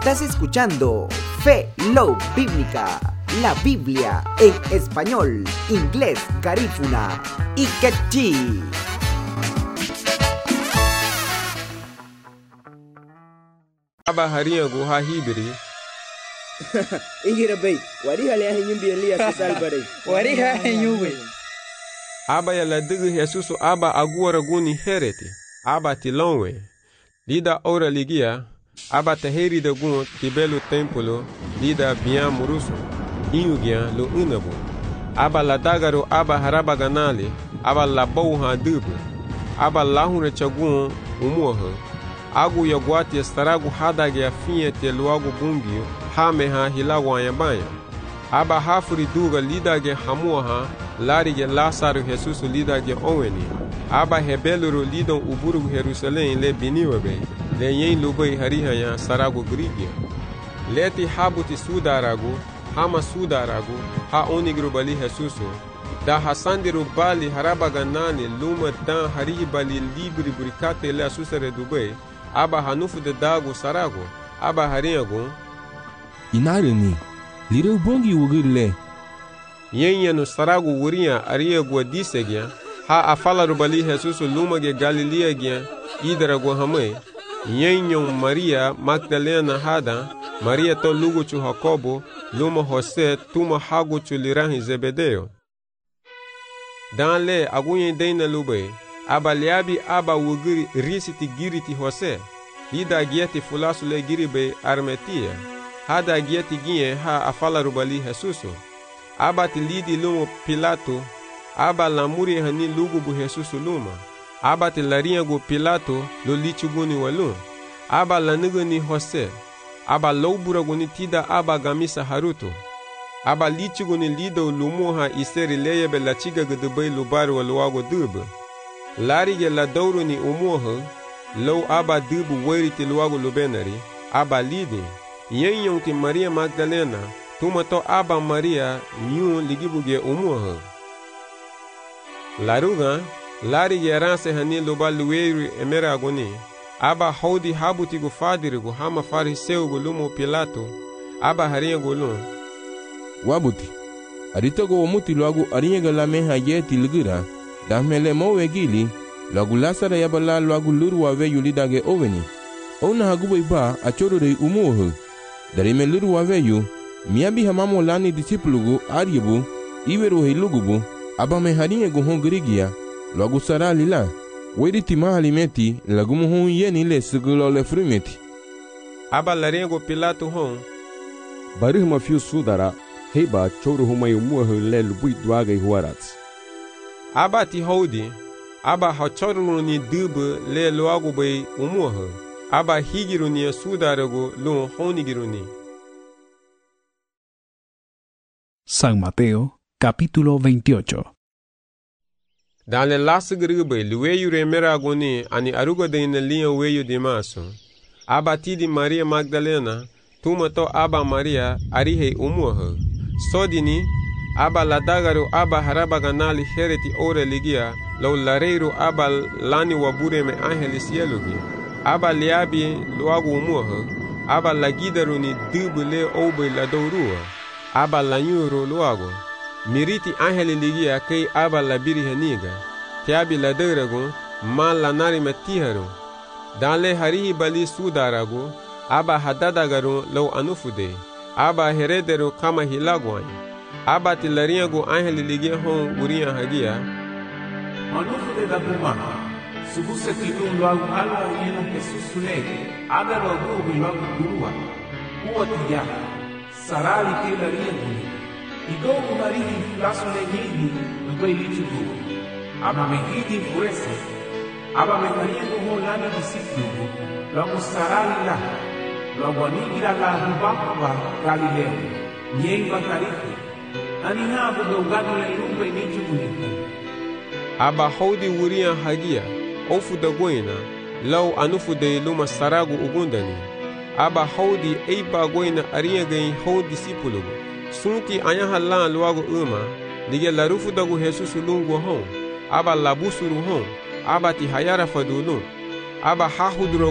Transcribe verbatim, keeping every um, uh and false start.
Estás escuchando Fe Love Bíblica, la Biblia en español, inglés, garífuna y quechí. Aba haria go ha hibiri. Ingira bay, wari hale ahin bi liya sal bare. Wari ha hinyuwe. Aba ya la digi Jesusu aba agora guni hereti. Aba tilonwe. Lida ora ligia, aba taheri da gun tibelo templo, lida bian murusu. Iugia lo unabu. Aba la dagaro aba haraba ganale, aba la bouha dubu. Aba lahune chagun umuha. Agu ya guati estaragu hadag ya finye te luagu bumbio, hame ha hilagu ayabanya. Aba hafuri duga lidage hamuaha, larige Lasaru Jesusu lidage oweni. Aba hebeluru lidon uburu Jerusalem le biniwebe, le yen lubai harihaya saragu grigia. Leti habuti sudaragu, hama sudaragu, ha onigru bali Jesusu. Da hasandiru bali harabaganani luma dan harihi bali libri burikate le asusare dubai. Aba hanufu de dagu sarago, aba hariago. Inarani, liru bongi wugile. Yenya no sarago wuria ariago disegya, ha afala rubali Jesusu lumage Galilea gya, idarago hame. Yenyo Maria Magdalena hada, Maria to luguchu Jacobo, luma Jose tuma haguchu lirahi Zebedeo. Dan le agunye deina lube. Aba liabi aba wugiri risiti giriti Jose. Lida gieti fulasu le giribe armetia. Hada gieti gie ha afala rubali Jesusu. Aba ti lidi lumo Pilato. Aba lamuri hani lugubu Jesusu luma. Aba ti larinyagu Pilato lo lichuguni walun. Aba lanuguni Jose. Aba louburaguni tida aba gamisa haruto. Aba lichuguni lido lumuha iseri leyebe la chiga gudubay lubari waluago dube. Larige la dauru ni umuha, low aba dubu weriti luago lubenari, aba lidi, yen yonti Maria Magdalena, tumato aba Maria nyun ligibuge umuha. Laruga, larige ranse hani luba luweru emera agoni, aba haudi habuti gu fadirigu hama fariseu gu lumo Pilato, aba haria gulun. Wabuti, aritogo omuti luago ariega la meha yeti ligira. Damele mowe gili, lagu Lasara yabala lagu luru wave yulidage oveni. Ona hagubo iba achorore umuohu. Darime luru wave yu, miyabi hamamo lani disipulugu aryebu, iweru heilugubu, abame harinye guhon girigia, lagu sara lila. Weriti mahalimeti, lagu muhun yeni le segulo le frumeti. Aba larengo Pilato hon. Barih mafiu sudara, heba choru humay umuohu le lubui duage huarats. Aba ti haudi, aba hachorunu ni dubu le loagu bay umuha, aba higiru ni sudaragu lo honigiru ni. San Mateo, capítulo veintiocho. Dale lasugru bay luweyu remeragu ni ani arugo de ina liya weyu de maso. Aba ti di Maria Magdalena, tumato aba Maria arihe umuha. Sodini, aba ladagaru aba harabaganali hereti ore ligia, lau lareiru aba lani wabure me angeli sielugi. Aba liabi luagu umuha, aba lagidaru ni dubu le obe la dourua. Aba lanyuru luagu. Miriti angeli ligia kei aba labiri heniga. Tiabi ladaragu, ma lanari metiharu. Danle harihi bali sudaragu, aba hadadagaru lau anufude. Aba herederu kama hilagwani. Aba tilarinyagu angeli ligia hon uriya hagia. Manufu de da bumaha, subuse kilun luagu ala yeno Jesus lege, aga luagu luagu gurua, uwa tiya, sarali ke larinyagu ni, idogu marihi fulaso legini, nugwe lichu dugu, aba mehidi furese, aba meharinyagu hon lana disiplugu, luagu sarali la, luagu anigira la hubakuba Galileo, nyeiba karifi, anihabu gauganu le lumbe nichu gunika. Aba haudi wuria hagia, ofu da goina, lau anufu de luma saragu ugundani. Aba haudi eiba goina aria gain haudi disipulugu. Sunti anyahalan luagu uma, lige larufu dagu Jesus lungu hon. Aba labusuru hon, aba ti hayara fadulun. Aba hahudro